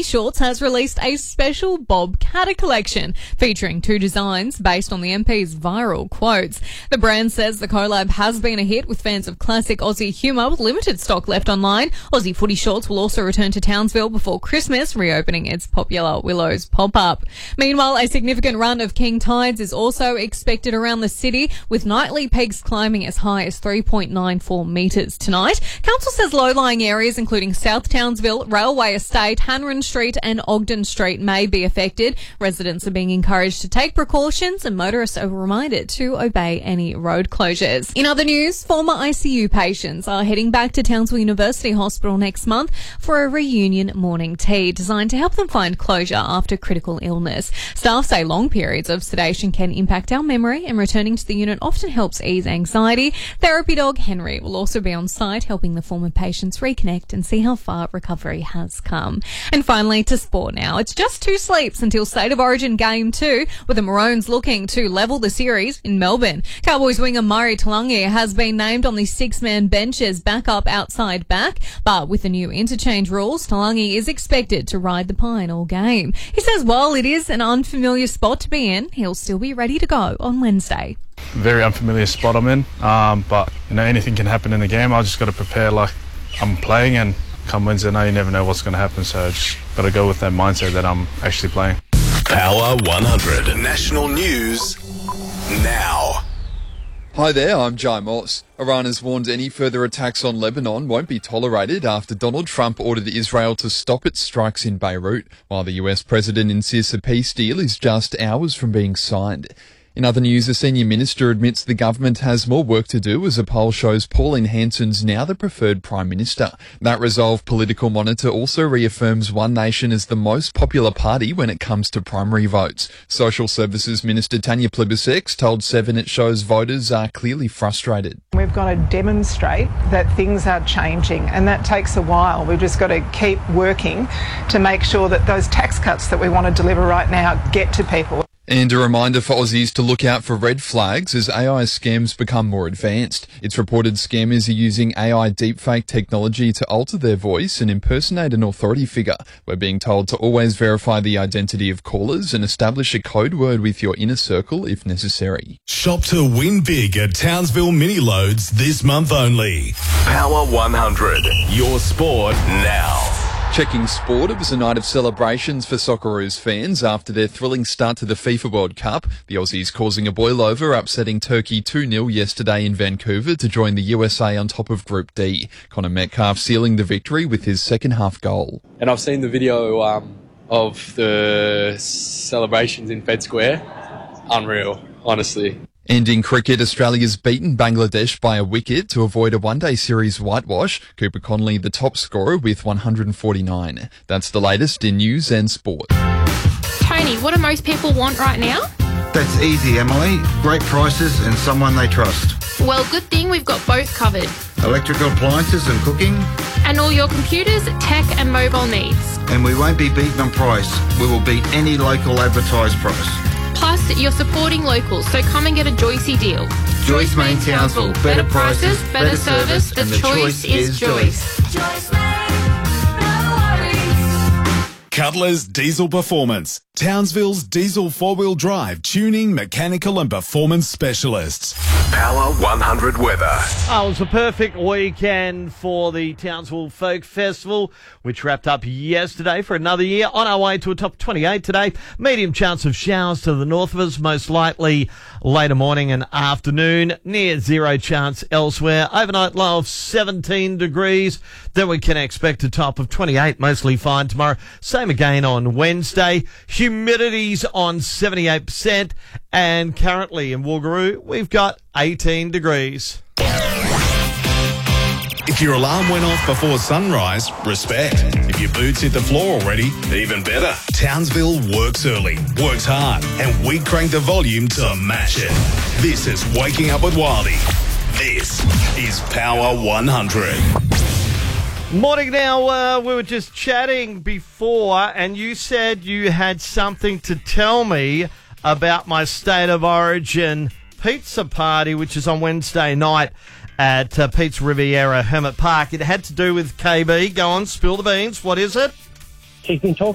Shorts has released a special Bob Catter collection featuring 2 designs based on the MP's viral quotes. The brand says the collab has been a hit with fans of classic Aussie humour with limited stock left online. Aussie Footy Shorts will also return to Townsville before Christmas, reopening its popular Willows pop-up. Meanwhile, a significant run of king tides is also expected around the city, with nightly peaks climbing as high as 3.94 metres tonight. Council says low-lying areas including South Townsville, Railway Estate, Hanron Street and Ogden Street may be affected. Residents are being encouraged to take precautions and motorists are reminded to obey any road closures. In other news, former ICU patients are heading back to Townsville University Hospital next month for a reunion morning tea designed to help them find closure after critical illness. Staff say long periods of sedation can impact our memory, and returning to the unit often helps ease anxiety. Therapy dog Henry will also be on site helping the former patients reconnect and see how far recovery has come. And finally, to sport now. It's just 2 sleeps until State of Origin Game 2, with the Maroons looking to level the series in Melbourne. Cowboys winger Murray Talangi has been named on the 6-man bench as backup outside back, but with the new interchange rules, Talangi is expected to ride the pine all game. He says while it is an unfamiliar spot to be in, he'll still be ready to go on Wednesday. Very unfamiliar spot I'm in, but anything can happen in the game. I just got to prepare like I'm playing, and come Wednesday night, you never know what's going to happen, so I just got to go with that mindset that I'm actually playing. Power 100 National News now. Hi there, I'm Jai Moss. Iran has warned any further attacks on Lebanon won't be tolerated after Donald Trump ordered Israel to stop its strikes in Beirut, while the US president insists a peace deal is just hours from being signed. In other news, a senior minister admits the government has more work to do as a poll shows Pauline Hanson's now the preferred Prime Minister. That Resolve political monitor also reaffirms One Nation as the most popular party when it comes to primary votes. Social Services Minister Tanya Plibersek told Seven it shows voters are clearly frustrated. We've got to demonstrate that things are changing, and that takes a while. We've just got to keep working to make sure that those tax cuts that we want to deliver right now get to people. And a reminder for Aussies to look out for red flags as AI scams become more advanced. It's reported scammers are using AI deepfake technology to alter their voice and impersonate an authority figure. We're being told to always verify the identity of callers and establish a code word with your inner circle if necessary. Shop to win big at Townsville Mini Loads this month only. Power 100, your sport now. Checking sport, it was a night of celebrations for Socceroos fans after their thrilling start to the FIFA World Cup. The Aussies causing a boil-over, upsetting Turkey 2-0 yesterday in Vancouver to join the USA on top of Group D. Connor Metcalf sealing the victory with his second-half goal. And I've seen the video of the celebrations in Fed Square. Unreal, honestly. And in cricket, Australia's beaten Bangladesh by a wicket to avoid a one-day series whitewash. Cooper Connolly the top scorer with 149. That's the latest in news and sport. Tony, what do most people want right now? That's easy, Emily. Great prices and someone they trust. Well, good thing we've got both covered. Electrical appliances and cooking. And all your computers, tech and mobile needs. And we won't be beaten on price. We will beat any local advertised price. Plus, you're supporting locals, so come and get a Joycey deal. Joyce Main Townsville. Better prices, better service, and the choice is Joyce. Joyce Main, no worries. Cutler's Diesel Performance. Townsville's diesel four-wheel drive tuning, mechanical and performance specialists. Power 100 weather. Oh, it was a perfect weekend for the Townsville Folk Festival, which wrapped up yesterday for another year. On our way to a top 28 today. Medium chance of showers to the north of us, most likely later morning and afternoon. Near zero chance elsewhere. Overnight low of 17 degrees. Then we can expect a top of 28, mostly fine tomorrow. Same again on Wednesday. Humidity's on 78%, and currently in Woogaroo, we've got 18 degrees. If your alarm went off before sunrise, respect. If your boots hit the floor already, even better. Townsville works early, works hard, and we crank the volume to match it. This is Waking Up with Wildy. This is Power 100. Morning now, we were just chatting before and you said you had something to tell me about my State of Origin pizza party, which is on Wednesday night at Pete's Riviera Hermit Park. It had to do with KB. Go on, spill the beans. What is it? Chicken